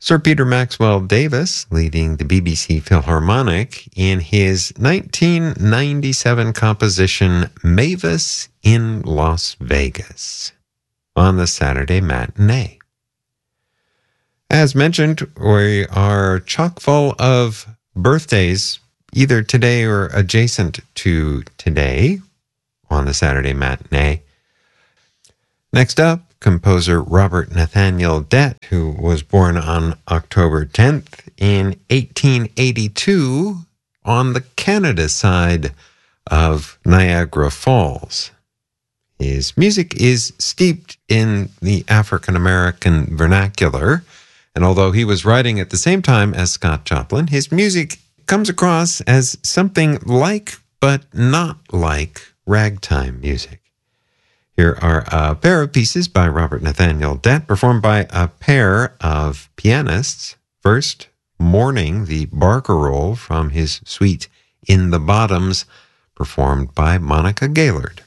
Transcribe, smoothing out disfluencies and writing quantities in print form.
Sir Peter Maxwell Davis leading the BBC Philharmonic in his 1997 composition Mavis in Las Vegas on the Saturday matinee. As mentioned, we are chock full of birthdays either today or adjacent to today on the Saturday matinee. Next up, composer Robert Nathaniel Dett, who was born on October 10th in 1882 on the Canada side of Niagara Falls. His music is steeped in the African-American vernacular, and although he was writing at the same time as Scott Joplin, his music comes across as something like, but not like, ragtime music. Here are a pair of pieces by Robert Nathaniel Dett, performed by a pair of pianists. First, Morning, the barcarolle from his suite In the Bottoms, performed by Monica Gaylord.